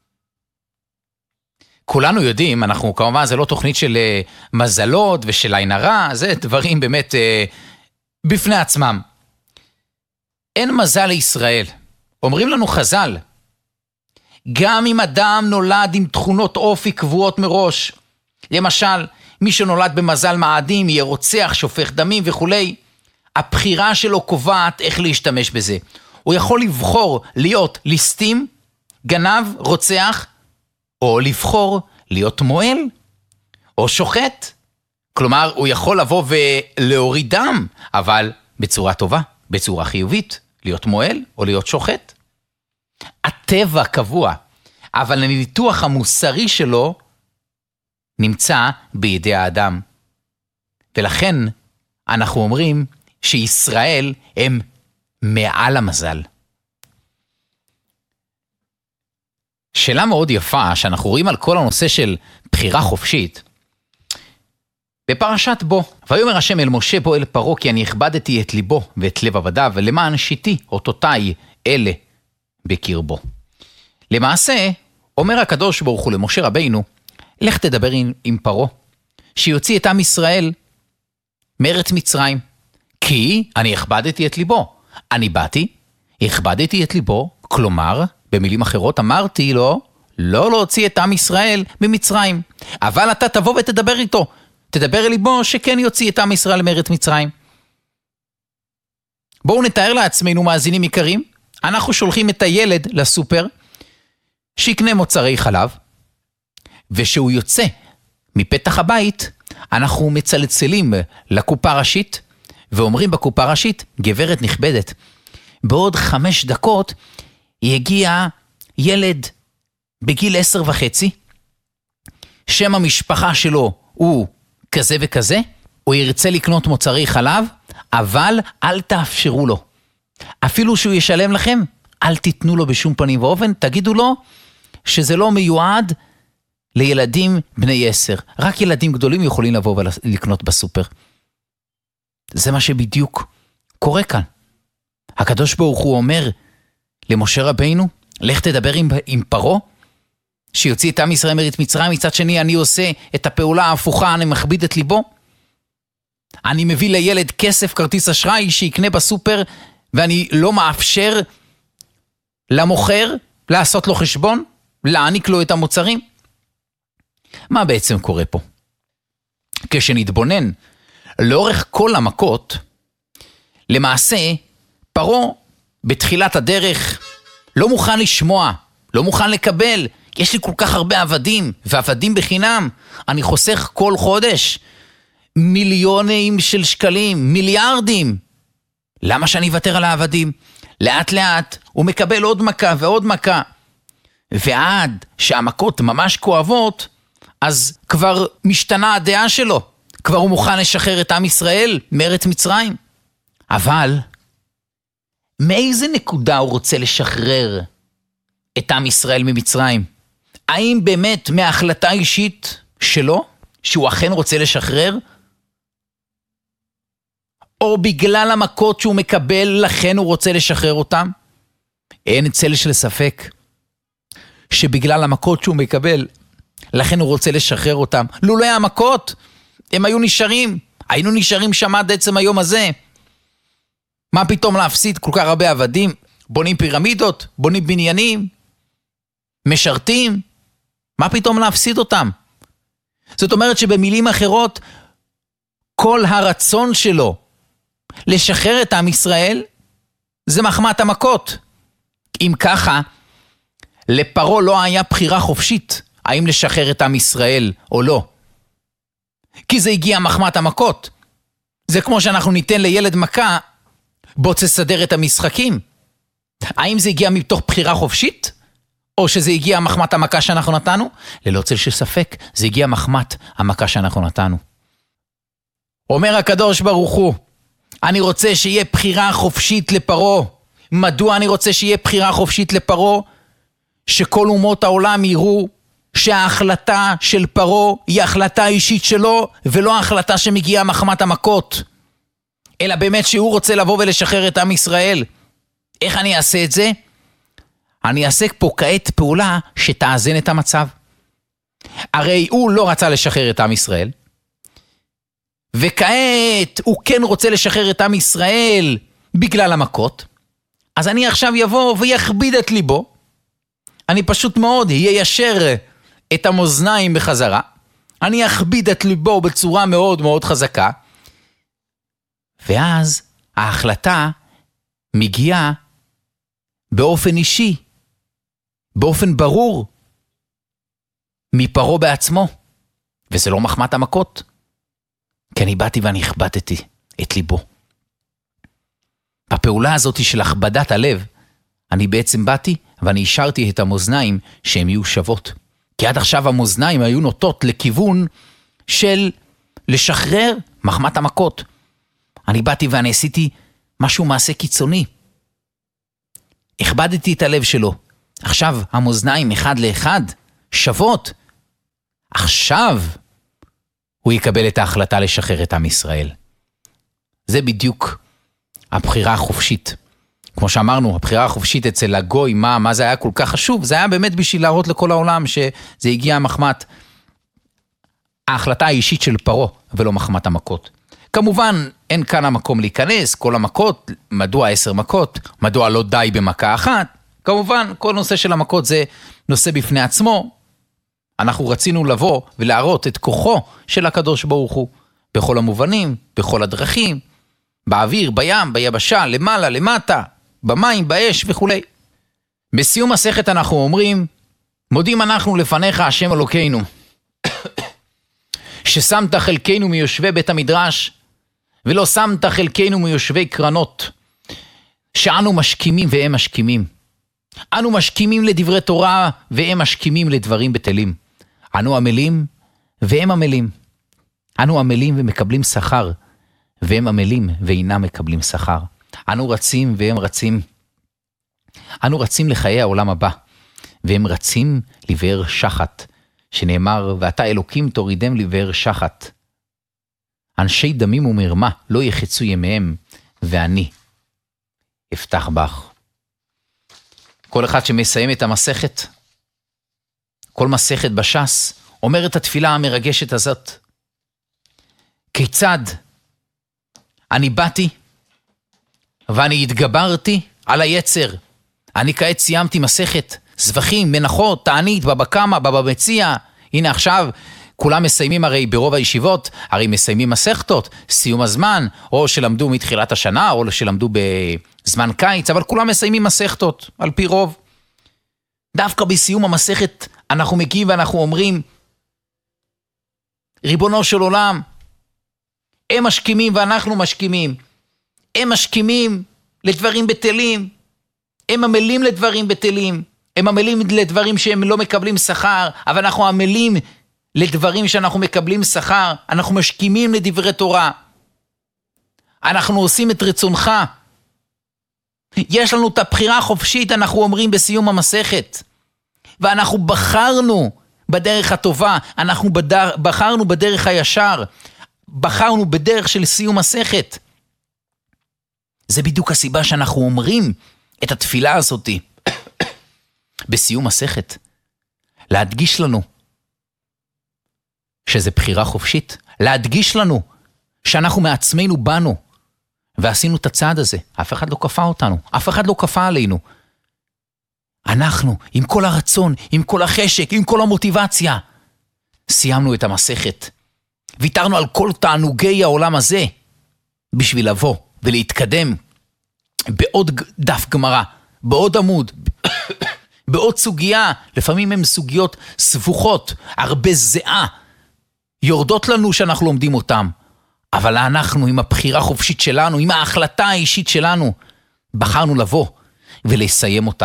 Speaker 1: כולנו יודעים, אנחנו כמובן, זה לא תוכנית של מזלות ושל עין הרע, זה דברים באמת בפני עצמם. אין מזל לישראל. אומרים לנו חז"ל, גם אם אדם נולד עם תכונות אופי קבועות מראש, למשל, מי שנולד במזל מאדים, יהיה רוצח, שופך דמים וכולי, הבחירה שלו קובעת איך להשתמש בזה. הוא יכול לבחור להיות ליסטים, גנב, רוצח, או לבחור להיות מועל, או שוחט. כלומר, הוא יכול לבוא ולהוריד דם, אבל בצורה טובה, בצורה חיובית, להיות מועל או להיות שוחט. הטבע קבוע, אבל הניתוח המוסרי שלו נמצא בידי האדם. ולכן אנחנו אומרים שישראל הם מעל המזל. שאלה מאוד יפה שאנחנו רואים על כל הנושא של בחירה חופשית. בפרשת בו, ויאמר השם אל משה בוא אל פרעה כי אני הכבדתי את ליבו ואת לב עבדיו ולמען שיתי אותותיי אלה בקרבו. למעשה, אומר הקדוש ברוך הוא למשה רבינו, לך תדבר עם, עם פרעה, שיוציא את עם ישראל מארץ מצרים, כי אני הכבדתי את ליבו. אני באתי, הכבדתי את ליבו, כלומר, במילים אחרות אמרתי לו, לא להוציא את עם ישראל ממצרים, אבל אתה תבוא ותדבר איתו, תדבר אל ליבו שכן יוציא את עם ישראל מארץ מצרים. בואו נתאר לעצמנו מאזינים יקרים, אנחנו שולחים את הילד לסופר, שיקנה מוצרי חלב, ושהוא יוצא מפתח הבית, אנחנו מצלצלים לקופה ראשית, ואומרים בקופה ראשית, גברת נכבדת, בעוד חמש דקות יגיע ילד בגיל עשר וחצי, שם המשפחה שלו הוא כזה וכזה, הוא ירצה לקנות מוצרי חלב, אבל אל תאפשרו לו. אפילו שהוא ישלם לכם, אל תיתנו לו בשום פנים ואופן, תגידו לו שזה לא מיועד לילדים בני עשר. רק ילדים גדולים יכולים לבוא ולקנות בסופר. זה מה שבדיוק קורה כאן. הקדוש ברוך הוא אומר למשה רבינו, לך תדבר עם, עם פרעה, שיוציא את עם ישראל מארץ מצרים, מצד שני אני עושה את הפעולה ההפוכה, אני מכביד את ליבו. אני מביא לילד כסף, כרטיס אשראי, שיקנה בסופר, ואני לא מאפשר למוכר לעשות לו חשבון, להעניק לו את המוצרים. מה בעצם קורה פה? כשנתבונן לאורך כל המכות, למעשה פרעה בתחילת הדרך לא מוכן לשמוע, לא מוכן לקבל. יש לי כל כך הרבה עבדים, ועבדים בחינם. אני חוסך כל חודש מיליונים של שקלים, מיליארדים. למה שאני אוותר על העבדים? לאט לאט הוא מקבל עוד מכה ועוד מכה. ועד שהמכות ממש כואבות, אז כבר משתנה הדעה שלו. כבר הוא מוכן לשחרר את עם ישראל מארץ מצרים. אבל מאיזה נקודה הוא רוצה לשחרר את עם ישראל ממצרים? האם באמת מההחלטה אישית שלו, שהוא אכן רוצה לשחרר? או בגלל המכות שהוא מקבל, לכן הוא רוצה לשחרר אותם? אין צל של ספק שבגלל המכות שהוא מקבל, לכן הוא רוצה לשחרר אותם. לולא המכות, הם היו נשארים. היינו נשארים שם עד עצם היום הזה. מה פתאום להפסיד כל כך הרבה עבדים? בונים פירמידות, בונים בניינים, משרתים. מה פתאום להפסיד אותם? זאת אומרת שבמילים אחרות, כל הרצון שלו לשחרר את עם ישראל, זה מחמת המכות. אם ככה, לפרעה לא היה בחירה חופשית, האם לשחרר את עם ישראל או לא. כי זה הגיע מחמת המכות. זה כמו שאנחנו ניתן לילד מכה, בוא תסדר את המשחקים. האם זה הגיע מתוך בחירה חופשית? או שזה הגיע מחמת המכה שאנחנו נתנו? ללא צל של ספק, זה הגיע מחמת המכה שאנחנו נתנו. אומר הקדוש ברוך הוא, אני רוצה שיהיה בחירה חופשית לפרעה. מדוע אני רוצה שיהיה בחירה חופשית לפרעה? שכל אומות העולם יראו שההחלטה של פרעה היא החלטה אישית שלו, ולא החלטה שמגיעה מחמת המכות. אלא באמת שהוא רוצה לבוא ולשחרר את עם ישראל. איך אני אעשה את זה? אני אעשה פה כעת פעולה שתאזן את המצב. הרי הוא לא רצה לשחרר את עם ישראל, וכעת הוא כן רוצה לשחרר את עם ישראל בגלל המכות, אז אני עכשיו יבוא ויכביד את ליבו, אני פשוט מאוד יישר את המאזניים בחזרה, אני אכביד את ליבו בצורה מאוד מאוד חזקה, ואז ההחלטה מגיעה באופן אישי, באופן ברור, מפרעה בעצמו, וזה לא מחמת המכות, כי אני באתי ואני הכבדתי את ליבו. בפעולה הזאת של הכבדת הלב, אני בעצם באתי ואני השארתי את המאזניים שהן יהיו שוות. כי עד עכשיו המאזניים היו נוטות לכיוון של לשחרר מחמת המכות. אני באתי ואני עשיתי משהו מעשה קיצוני. הכבדתי את הלב שלו. עכשיו המאזניים אחד לאחד שוות. עכשיו הוא יקבל את ההחלטה לשחרר את עם ישראל. זה בדיוק הבחירה החופשית. כמו שאמרנו, הבחירה החופשית אצל הגוי, מה, מה זה היה כל כך חשוב? זה היה באמת בשביל להראות לכל העולם שזה הגיע מחמת ההחלטה האישית של פרעה ולא מחמת המכות. כמובן, אין כאן המקום להיכנס, כל המכות, מדוע עשר מכות, מדוע לא די במכה אחת. כמובן, כל נושא של המכות זה נושא בפני עצמו. אנחנו רצינו לבוא ולהראות את כוחו של הקדוש ברוך הוא, בכל המובנים, בכל הדרכים, באוויר, בים, ביבשה, למעלה, למטה, במים, באש וכו'. בסיום מסכת אנחנו אומרים, מודים אנחנו לפניך השם אלוקינו, ששמת חלקנו מיושבי בית המדרש, ולא שמת חלקנו מיושבי קרנות, שאנו משכימים והם משכימים. אנו משכימים לדברי תורה, והם משכימים לדברים בטלים. אנו עמלים, והם עמלים. אנו עמלים ומקבלים שכר, והם עמלים ואינם מקבלים שכר. אנו רצים והם רצים. אנו רצים לחיי העולם הבא, והם רצים לבאר שחת, שנאמר, ואתה אלוקים תורידם לבאר שחת. אנשי דמים ומרמה לא יחצו ימיהם, ואני אפתח בך. כל אחד שמסיים את המסכת, כל מסכת בש"ס, אומר את התפילה המרגשת הזאת. כיצד אני באתי ואני התגברתי על היצר. אני כעת סיימתי מסכת זבחים, מנחות, תענית, בבא קמא, בבא מציעא. הנה עכשיו כולם מסיימים הרי ברוב הישיבות, הרי מסיימים מסכתות, סיום הזמן, או שלמדו מתחילת השנה, או שלמדו בזמן קיץ, אבל כולם מסיימים מסכתות, על פי רוב. דווקא בסיום המסכת אנחנו מגיעים ואנחנו אומרים, ריבונו של עולם, הם משכימים ואנחנו משכימים. הם משכימים לדברים בטלים, הם עמלים לדברים בטלים, הם עמלים לדברים שהם לא מקבלים שכר, אבל אנחנו עמלים לדברים שאנחנו מקבלים שכר, אנחנו משכימים לדברי תורה. אנחנו עושים את רצונך. יש לנו את הבחירה החופשית, אנחנו אומרים בסיום המסכת. ואנחנו בחרנו בדרך הטובה, אנחנו בדר, בחרנו בדרך הישר, בחרנו בדרך של סיום מסכת. זה בדיוק הסיבה שאנחנו אומרים את התפילה הזאת בסיום מסכת. להדגיש לנו שזה בחירה חופשית, להדגיש לנו שאנחנו מעצמנו באנו ועשינו את הצעד הזה. אף אחד לא כפה אותנו, אף אחד לא כפה עלינו. אנחנו, עם כל הרצון, עם כל החשק, עם כל המוטיבציה, סיימנו את המסכת. ויתרנו על כל תענוגי העולם הזה בשביל לבוא ולהתקדם בעוד דף גמרא, בעוד עמוד, בעוד סוגיה. לפעמים הן סוגיות סבוכות, הרבה זהה, יורדות לנו שאנחנו לומדים אותם. אבל אנחנו עם הבחירה החופשית שלנו, עם ההחלטה האישית שלנו, בחרנו לבוא ולסיים אותה.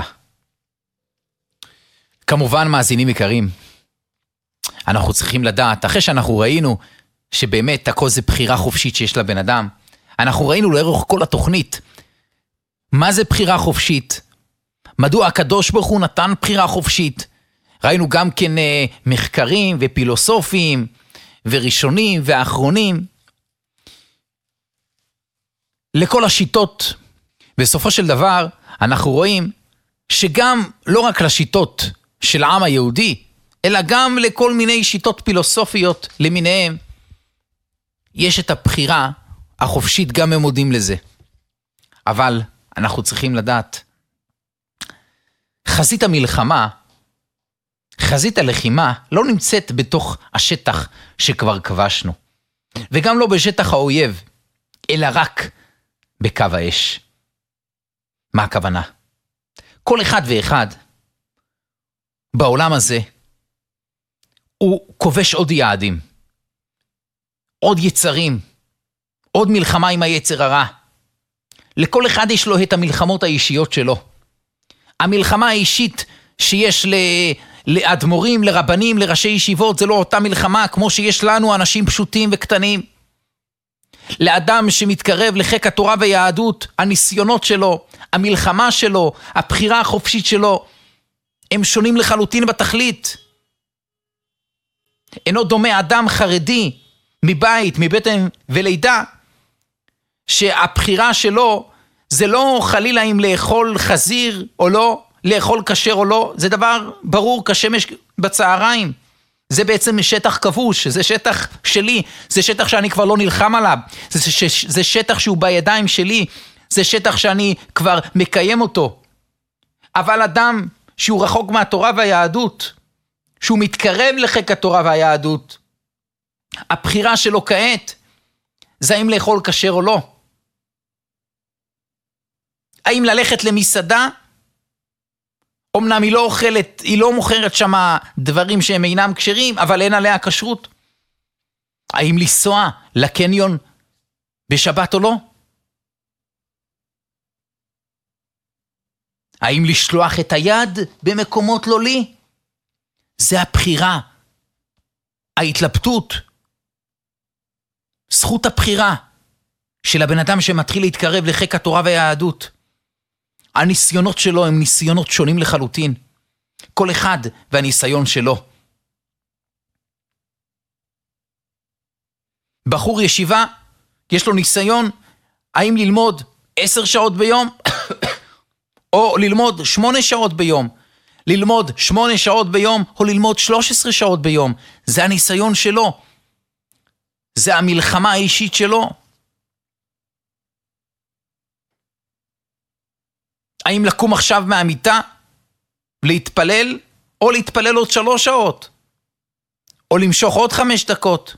Speaker 1: כמובן, מאזינים יקרים, אנחנו צריכים לדעת, אחרי שאנחנו ראינו שבאמת הכל זה בחירה חופשית שיש לבן אדם, אנחנו ראינו לאורך כל התוכנית, מה זה בחירה חופשית? מדוע הקדוש ברוך הוא נתן בחירה חופשית? ראינו גם כן מחקרים ופילוסופים וראשונים ואחרונים, לכל השיטות. בסופו של דבר אנחנו רואים שגם לא רק לשיטות של העם היהודי, אלא גם לכל מיני שיטות פילוסופיות למיניהם, יש את הבחירה החופשית, גם הם מודים לזה. אבל אנחנו צריכים לדעת, חזית המלחמה, חזית הלחימה, לא נמצאת בתוך השטח שכבר כבשנו. וגם לא בשטח האויב, אלא רק בקו האש. מה הכוונה? כל אחד ואחד בעולם הזה, הוא כובש עוד יעדים, עוד יצרים, עוד מלחמה עם היצר הרע. לכל אחד יש לו את המלחמות האישיות שלו. המלחמה האישית שיש ל... לאדמו"רים, לרבנים, לראשי ישיבות, זה לא אותה מלחמה כמו שיש לנו, אנשים פשוטים וקטנים. לאדם שמתקרב לחיק התורה והיהדות, הניסיונות שלו, המלחמה שלו, הבחירה החופשית שלו, הם שונים לחלוטין בתכלית. אינו דומה אדם חרדי מבית, מבטן ולידה, שהבחירה שלו זה לא חלילה אם לאכול חזיר או לא, לאכול כשר או לא, זה דבר ברור כשמש בצהריים. זה בעצם שטח כבוש, זה שטח שלי, זה שטח שאני כבר לא נלחם עליו, זה, ש, זה שטח שהוא בידיים שלי, זה שטח שאני כבר מקיים אותו. אבל אדם שהוא רחוק מהתורה והיהדות, שהוא מתקרב לחיק התורה והיהדות, הבחירה שלו כעת, זה האם לאכול כשר או לא. האם ללכת למסעדה, אמנם היא לא אוכלת, היא לא מוכרת שמה דברים שהם אינם כשרים, אבל אין עליה כשרות. האם לנסוע לקניון בשבת או לא? האם לשלוח את היד במקומות לא לי? זה הבחירה, ההתלבטות, זכות הבחירה של הבן אדם שמתחיל להתקרב לחיק התורה והיהדות. הניסיונות שלו הם ניסיונות שונים לחלוטין. כל אחד והניסיון שלו. בחור ישיבה, יש לו ניסיון, האם ללמוד עשר שעות ביום, או ללמוד שמונה שעות ביום. ללמוד שמונה שעות ביום, או ללמוד שלוש עשרה שעות ביום. זה הניסיון שלו. זה המלחמה האישית שלו. האם לקום עכשיו מהמיטה, להתפלל, או להתפלל עוד שלוש שעות, או למשוך עוד חמש דקות.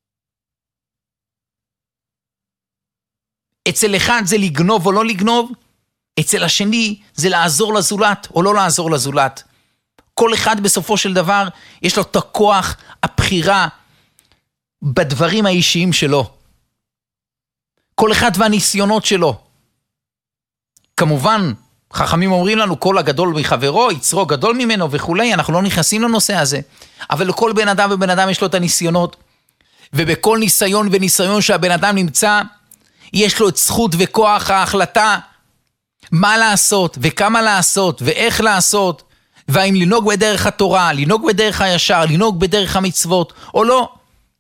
Speaker 1: אצל אחד זה לגנוב או לא לגנוב, אצל השני זה לעזור לזולת או לא לעזור לזולת. כל אחד בסופו של דבר יש לו את הכוח, הבחירה, בדברים האישיים שלו. כל אחד והניסיונות שלו. כמובן, חכמים אומרים לנו, כל הגדול מחברו, יצרו גדול ממנו וכולי, אנחנו לא נכנסים לנושא הזה. אבל לכל בן אדם ובן אדם יש לו את הניסיונות, ובכל ניסיון וניסיון שהבן אדם נמצא, יש לו את זכות וכוח ההחלטה, מה לעשות וכמה לעשות ואיך לעשות, והאם לנהוג בדרך התורה, לנהוג בדרך הישר, לנהוג בדרך המצוות, או לא.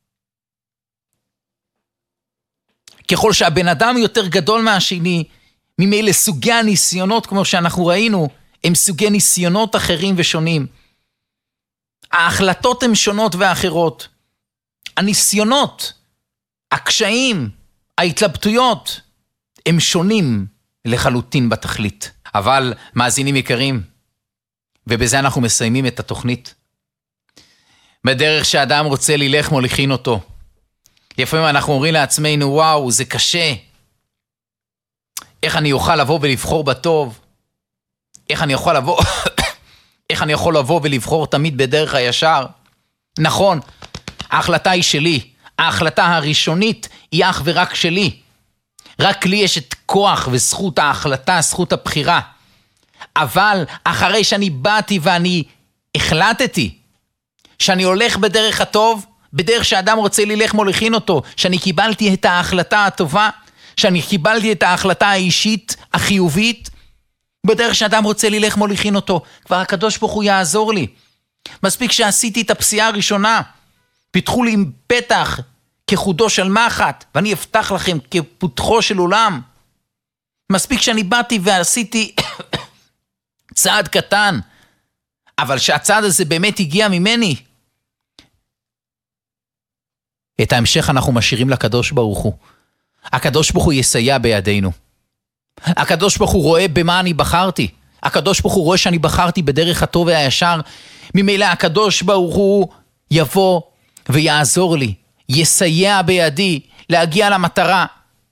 Speaker 1: ככל שהבן אדם יותר גדול מהשני, ממילא סוגי הניסיונות, כמו שאנחנו ראינו, הם סוגי ניסיונות אחרים ושונים. ההחלטות הן שונות ואחרות. הניסיונות, הקשיים, ההתלבטויות, הם שונים לחלוטין בתכלית. אבל מאזינים יקרים, ובזה אנחנו מסיימים את התוכנית. בדרך שאדם רוצה ללך מוליכין אותו. לפעמים אנחנו אומרים לעצמנו, וואו, זה קשה. איך אני אוכל לבוא ולבחור בטוב? איך אני יכול לבוא, איך אני יכול לבוא ולבחור תמיד בדרך הישר? נכון, ההחלטה היא שלי. ההחלטה הראשונית היא אך ורק שלי. רק לי יש את כוח וזכות ההחלטה, זכות הבחירה. אבל אחרי שאני באתי ואני החלטתי שאני הולך בדרך הטוב, בדרך שאדם רוצה ללך מוליכין אותו, שאני קיבלתי את ההחלטה הטובה, שאני קיבלתי את ההחלטה האישית החיובית, בדרך שאדם רוצה ללך מוליכין אותו, כבר הקדוש ברוך הוא יעזור לי. מספיק שעשיתי את הפסיעה הראשונה, פיתחו לי פתח כחודו של מחט, ואני אפתח לכם כפותחו של עולם. מספיק שאני באתי ועשיתי צעד קטן, אבל שהצעד הזה באמת הגיע ממני. את ההמשך אנחנו משאירים לקדוש ברוך הוא. הקדוש ברוך הוא יסייע בידינו. הקדוש ברוך הוא רואה במה אני בחרתי. הקדוש ברוך הוא רואה שאני בחרתי בדרך הטוב והישר. ממילא הקדוש ברוך הוא יבוא ויעזור לי, יסייע בידי להגיע למטרה.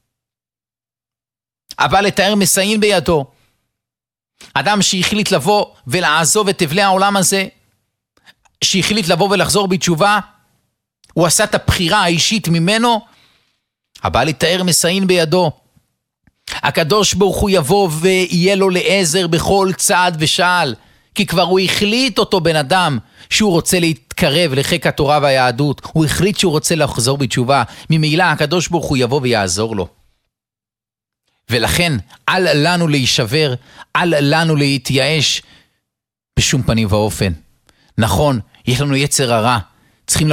Speaker 1: אבל לתאר מסייעים בידו. אדם שהחליט לבוא ולעזוב את תבלי העולם הזה, שהחליט לבוא ולחזור בתשובה, הוא עשה את הבחירה האישית ממנו, אבל לתאר מסייעים בידו. הקדוש ברוך הוא יבוא ויהיה לו לעזר בכל צעד ושעל, כי כבר הוא החליט אותו בן אדם שהוא רוצה להתקרב לחיק התורה והיהדות, הוא החליט שהוא רוצה לחזור בתשובה, ממילא הקדוש ברוך הוא יבוא ויעזור לו. ולכן אל לנו להישבר, אל לנו להתייאש בשום פנים ואופן. נכון, יש לנו יצר הרע, צריכים